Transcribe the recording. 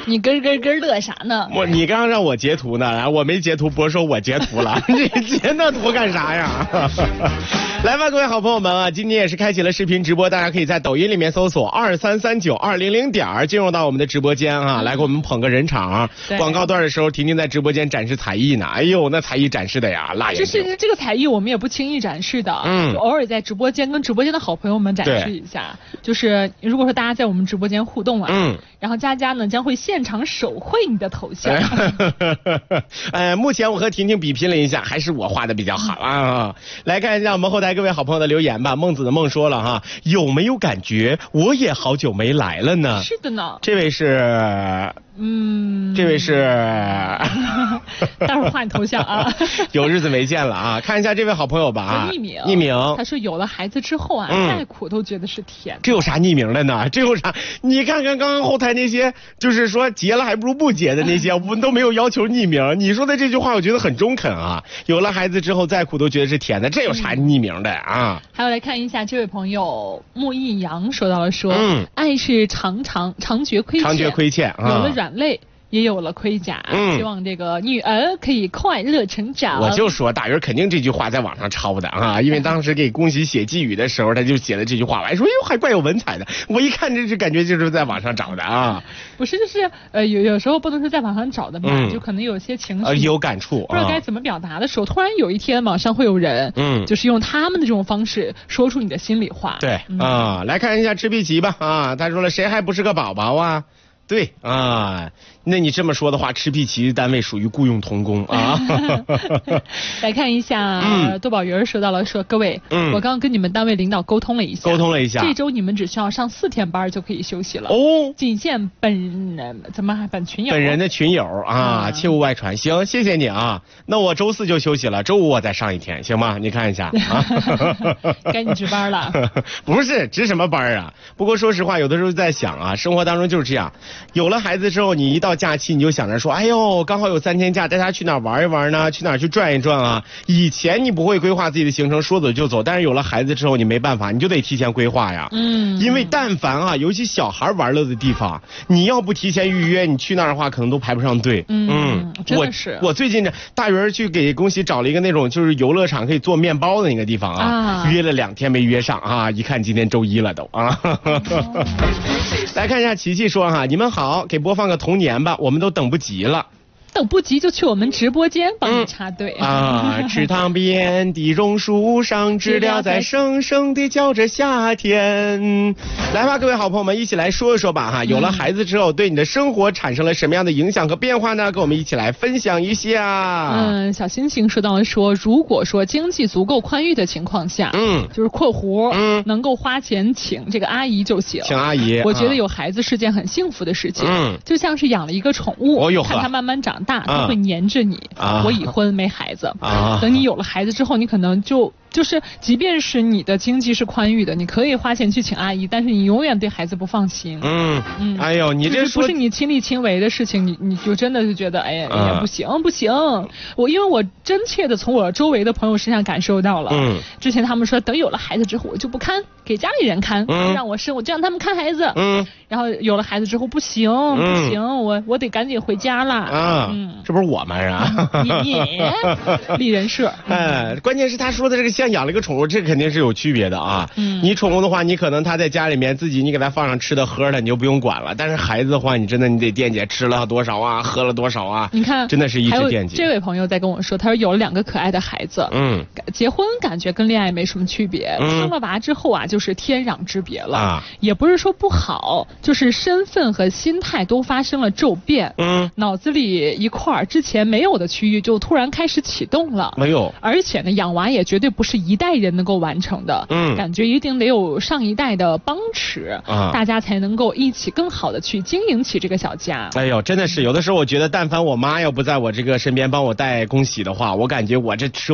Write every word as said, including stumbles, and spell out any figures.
你咯咯咯乐啥呢？ 我你刚刚让我截图呢，然后我没截图，博说我截图了，你截那图干啥呀？来吧，各位好朋友们啊，今天也是开启了视频直播，大家可以在抖音里面搜索二三三九二零零点进入到我们的直播间啊，来给我们捧个人场。广告段的时候，婷婷在直播间展示才艺呢，哎呦，那才艺展示的呀，辣眼睛。 就是这个才艺，我们也不轻易展示的，嗯，就偶尔在直播间跟直播间的好朋友们展示一下。就是如果说大家在我们直播间互动啊，嗯，然后佳佳呢将会现场手绘你的头像。 呃，目前我和婷婷比拼了一下，还是我画的比较好啊。来看一下我们后台各位好朋友的留言吧。孟子的孟说了哈，有没有感觉我也好久没来了呢？ 是的呢。 这位是，嗯，这位是， 待会儿画你头像啊。 有日子没见了啊，看一下这位好朋友吧啊。 匿名， 匿名， 他说有了孩子之后啊，嗯、再苦都觉得是甜。 这有啥匿名的呢？这有啥？你看看刚刚后台那些，就是说结了还不如不结的那些，我们都没有要求匿名。你说的这句话，我觉得很中肯啊。有了孩子之后再苦都觉得是甜的，这有啥匿名的啊？ 还有来看一下这位朋友穆易阳说到了说，嗯，爱是常常常觉亏欠， 常觉亏欠，啊、 有了软肋。也有了盔甲，嗯，希望这个女儿可以快乐成长。 我就说大鱼肯定这句话在网上抄的啊，因为当时给恭喜写寄语的时候，他就写了这句话，我还说哟还怪有文采的。我一看这是感觉就是在网上找的啊， 不是就是呃有有时候不能是在网上找的嘛，嗯、就可能有些情绪、呃、 有感触， 不知道该怎么表达的时候，突然有一天网上会有人，嗯，就是用他们的这种方式说出你的心里话。 对、嗯、啊，来看一下赤壁奇吧啊，他说了谁还不是个宝宝啊？对啊，那你这么说的话，赤壁奇单位属于雇佣童工啊。 来看一下，嗯、豆宝鱼儿说到了说，各位，嗯、我刚刚跟你们单位领导沟通了一下， 沟通了一下， 这周你们只需要上四天班就可以休息了哦，仅限本人怎么还本群友， 本人的群友啊，嗯、切勿外传。行，谢谢你啊，那我周四就休息了，周五我再上一天，行吗？你看一下啊， 该你值班了。 不是值什么班啊？不过说实话，有的时候在想啊，生活当中就是这样。有了孩子之后，你一到假期你就想着说，哎呦，刚好有三天假，带他去哪儿玩一玩呢？去哪儿去转一转啊？以前你不会规划自己的行程，说走就走，但是有了孩子之后，你没办法，你就得提前规划呀。嗯，因为但凡啊，尤其小孩玩乐的地方，你要不提前预约，你去那儿的话，可能都排不上队。 嗯，嗯真的是。 我我最近这大鱼去给恭喜找了一个那种就是游乐场可以做面包的那个地方啊，啊约了两天没约上啊，一看今天周一了都啊。哦、来看一下琪琪说哈，你们好，给播放个童年吧，我们都等不及了。 等不及就去我们直播间帮你插队、 嗯、啊！池塘边的榕树上，知了在声声地叫着夏天。来吧，各位好朋友们，一起来说一说吧哈！有了孩子之后，对你的生活产生了什么样的影响和变化呢？跟我们一起来分享一下。 嗯，小星星说到了说，如果说经济足够宽裕的情况下，嗯，就是括弧，嗯，能够花钱请这个阿姨就行， 请阿姨。 我觉得有孩子是件很幸福的事情，嗯，就像是养了一个宠物， 哦、 看它慢慢长大。大他会黏着你、啊、我已婚没孩子、啊、等你有了孩子之后，你可能就就是即便是你的经济是宽裕的，你可以花钱去请阿姨，但是你永远对孩子不放心。嗯嗯， 哎呦，你这说不是你亲力亲为的事情，你你就真的就觉得哎呀、啊、哎不行不行。我因为我真切的从我周围的朋友身上感受到了，嗯，之前他们说等有了孩子之后我就不看，给家里人看，嗯、让我生我就让他们看孩子，嗯，然后有了孩子之后不行、嗯、不行，我我得赶紧回家了啊， 嗯，这不是我们啊， 你你立人设， 哎，关键是他说的这个像养了一个宠物，这肯定是有区别的啊。嗯，你宠物的话，你可能他在家里面自己你给他放上吃的喝的，你就不用管了。但是孩子的话，你真的你得惦记吃了多少啊，喝了多少啊。 你看， 真的是一直惦记。 这位朋友在跟我说，他说有了两个可爱的孩子，嗯，结婚感觉跟恋爱没什么区别，嗯、生了娃之后啊，就是天壤之别了。啊，也不是说不好，就是身份和心态都发生了骤变。嗯，脑子里一块之前没有的区域就突然开始启动了。 没有， 而且呢，养娃也绝对不是一代人能够完成的。嗯，感觉一定得有上一代的帮持，啊，大家才能够一起更好的去经营起这个小家。 哎呦，真的是有的时候我觉得，但凡我妈要不在我这个身边帮我带恭喜的话，我感觉我这吃。